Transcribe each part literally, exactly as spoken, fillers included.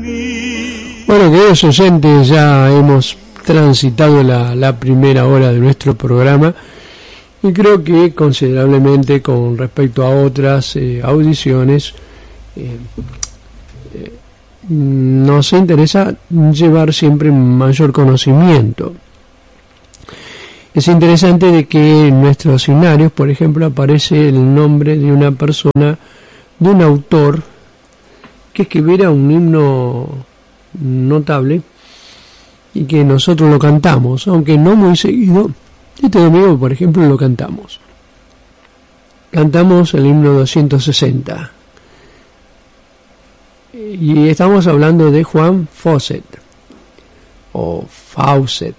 Bueno, queridos oyentes, ya hemos transitado la, la primera hora de nuestro programa y creo que considerablemente con respecto a otras eh, audiciones eh, eh, nos interesa llevar siempre mayor conocimiento. Es interesante de que en nuestros himnarios, por ejemplo, aparece el nombre de una persona, de un autor que escribiera un himno notable y que nosotros lo cantamos, aunque no muy seguido. Este domingo, por ejemplo, lo cantamos. Cantamos el himno doscientos sesenta. Y estamos hablando de Juan Fawcett, o Fawcett.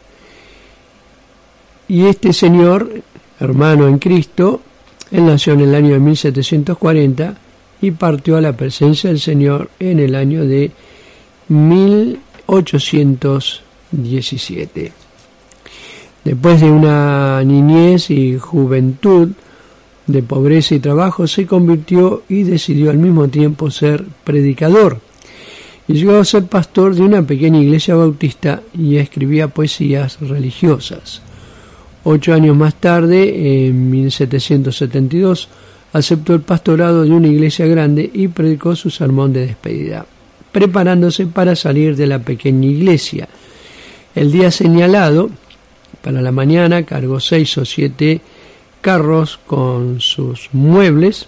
Y este señor, hermano en Cristo, él nació en el año de mil setecientos cuarenta y partió a la presencia del Señor en el año de mil ochocientos diecisiete. Después de una niñez y juventud de pobreza y trabajo, se convirtió y decidió al mismo tiempo ser predicador. Y llegó a ser pastor de una pequeña iglesia bautista y escribía poesías religiosas. Ocho años más tarde, en mil setecientos setenta y dos, aceptó el pastorado de una iglesia grande y predicó su sermón de despedida, preparándose para salir de la pequeña iglesia. El día señalado, para la mañana, cargó seis o siete carros con sus muebles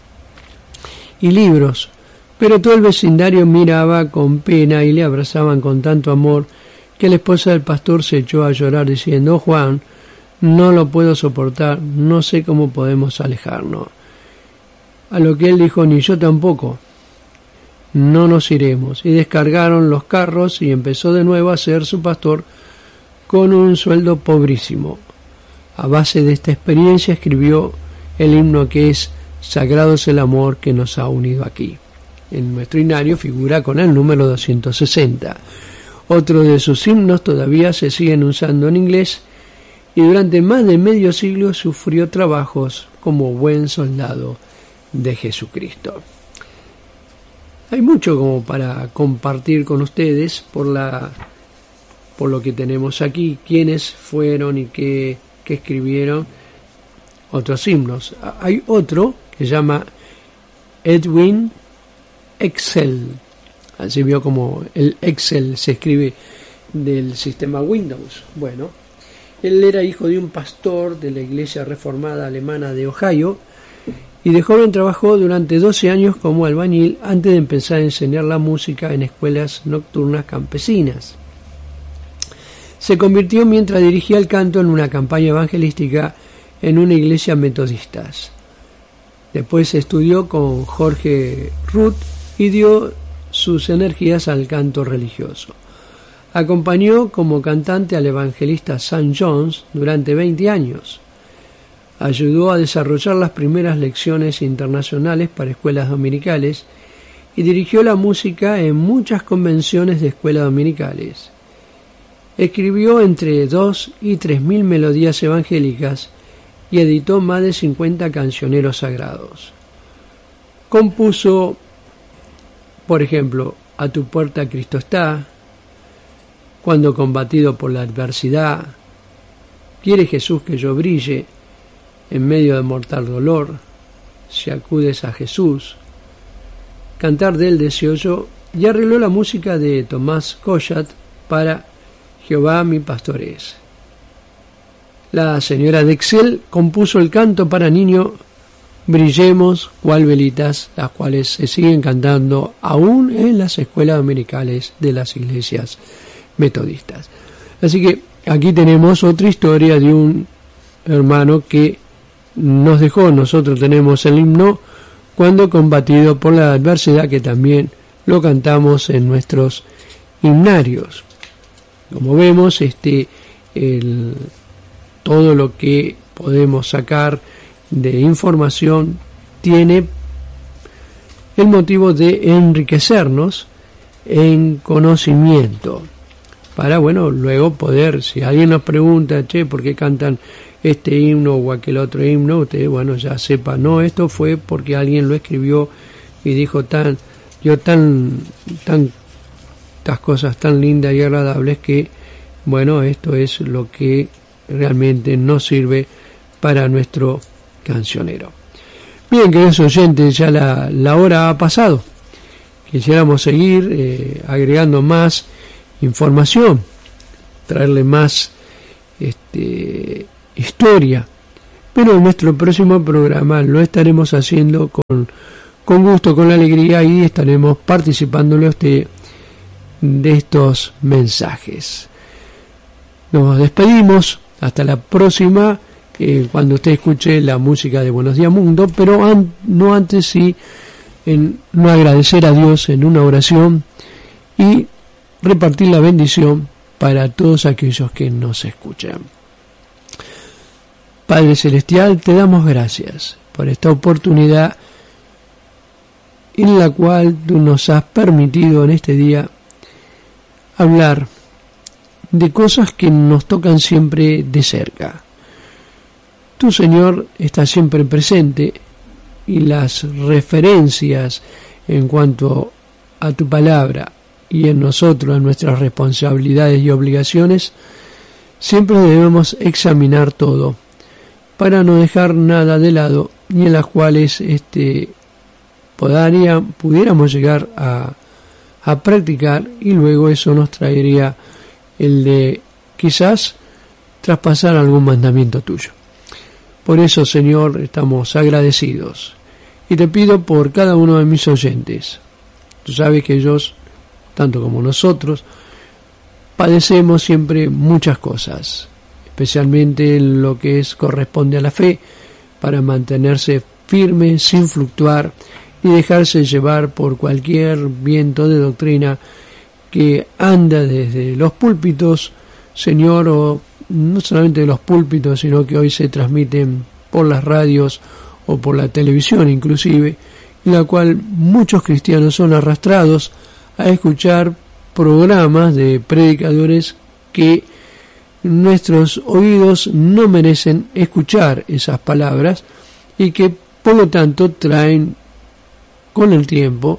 y libros, pero todo el vecindario miraba con pena y le abrazaban con tanto amor que la esposa del pastor se echó a llorar diciendo: «Oh, Juan, no lo puedo soportar, no sé cómo podemos alejarnos». A lo que él dijo: «Ni yo tampoco, no nos iremos». Y descargaron los carros y empezó de nuevo a ser su pastor con un sueldo pobrísimo. A base de esta experiencia escribió el himno que es «Sagrado es el amor que nos ha unido aquí». En nuestro himnario figura con el número doscientos sesenta. Otro de sus himnos todavía se siguen usando en inglés y durante más de medio siglo sufrió trabajos como buen soldado de Jesucristo. Hay mucho como para compartir con ustedes por la por lo que tenemos aquí, quiénes fueron y qué, qué escribieron otros himnos. Hay otro que se llama Edwin Excel, así vio como el Excel se escribe del sistema Windows. Bueno, él era hijo de un pastor de la iglesia reformada alemana de Ohio y de joven trabajó durante doce años como albañil antes de empezar a enseñar la música en escuelas nocturnas campesinas. Se convirtió mientras dirigía el canto en una campaña evangelística en una iglesia metodista. Después estudió con Jorge Ruth y dio sus energías al canto religioso. Acompañó como cantante al evangelista Sam Jones durante veinte años. Ayudó a desarrollar las primeras lecciones internacionales para escuelas dominicales y dirigió la música en muchas convenciones de escuelas dominicales. Escribió entre dos y tres mil melodías evangélicas y editó más de cincuenta cancioneros sagrados. Compuso, por ejemplo, A tu puerta Cristo está, Cuando combatido por la adversidad, Quiere Jesús que yo brille, En medio de mortal dolor, Si acudes a Jesús, Cantar del deseo yo, y arregló la música de Tomás Collat para Jehová mi pastor es. La señora Dexel compuso el canto para niño Brillemos cual velitas, las cuales se siguen cantando aún en las escuelas dominicales de las iglesias metodistas. Así que aquí tenemos otra historia de un hermano que nos dejó. Nosotros tenemos el himno Cuando combatido por la adversidad, que también lo cantamos en nuestros himnarios. Como vemos, este el, todo lo que podemos sacar de información tiene el motivo de enriquecernos en conocimiento para, bueno, luego poder, si alguien nos pregunta, che, ¿por qué cantan este himno o aquel otro himno? Usted, bueno, ya sepa, no, esto fue porque alguien lo escribió y dijo tan, dio tan, tan estas cosas tan lindas y agradables que, bueno, esto es lo que realmente nos sirve para nuestro cancionero. Bien, queridos oyentes, ya la, la hora ha pasado. Quisiéramos seguir eh, agregando más información, traerle más este, historia, pero en nuestro próximo programa lo estaremos haciendo con, con gusto, con alegría, y estaremos participándole a usted de estos mensajes. Nos despedimos, hasta la próxima, eh, cuando usted escuche la música de Buenos Días Mundo, pero an- no antes sí en no agradecer a Dios en una oración y repartir la bendición para todos aquellos que nos escuchan. Padre Celestial, te damos gracias por esta oportunidad en la cual tú nos has permitido en este día hablar de cosas que nos tocan siempre de cerca. Tú, Señor, estás siempre presente, y las referencias en cuanto a tu palabra y en nosotros, en nuestras responsabilidades y obligaciones, siempre debemos examinar todo para no dejar nada de lado, y en las cuales este Podaría, pudiéramos llegar a, a practicar, y luego eso nos traería el de quizás traspasar algún mandamiento tuyo. Por eso, Señor, estamos agradecidos y te pido por cada uno de mis oyentes. Tú sabes que ellos, tanto como nosotros, padecemos siempre muchas cosas, especialmente en lo que es corresponde a la fe, para mantenerse firme sin fluctuar y dejarse llevar por cualquier viento de doctrina que anda desde los púlpitos, Señor, o no solamente de los púlpitos, sino que hoy se transmiten por las radios o por la televisión inclusive, en la cual muchos cristianos son arrastrados a escuchar programas de predicadores que nuestros oídos no merecen escuchar esas palabras, y que por lo tanto traen con el tiempo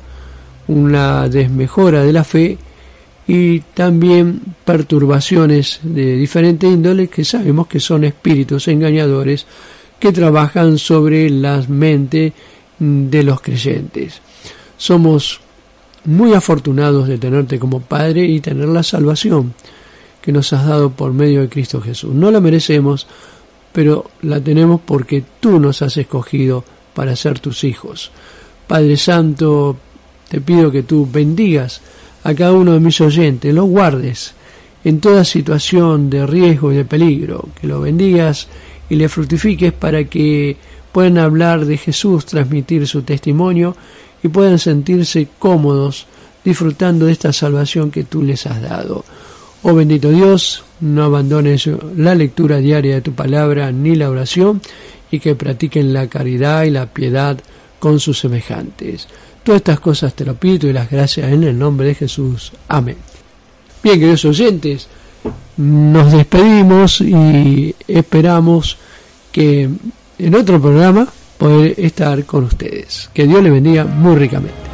una desmejora de la fe y también perturbaciones de diferente índole, que sabemos que son espíritus engañadores que trabajan sobre las mentes de los creyentes. Somos muy afortunados de tenerte como Padre y tener la salvación que nos has dado por medio de Cristo Jesús. No la merecemos, pero la tenemos porque tú nos has escogido para ser tus hijos. Padre Santo, te pido que tú bendigas a cada uno de mis oyentes, los guardes en toda situación de riesgo y de peligro, que lo bendigas y le fructifiques para que puedan hablar de Jesús, transmitir su testimonio y puedan sentirse cómodos disfrutando de esta salvación que tú les has dado. Oh bendito Dios, no abandones la lectura diaria de tu palabra ni la oración, y que practiquen la caridad y la piedad con sus semejantes. Todas estas cosas te lo pido y las gracias en el nombre de Jesús. Amén. Bien, queridos oyentes, nos despedimos y esperamos que en otro programa poder estar con ustedes. Que Dios les bendiga muy ricamente.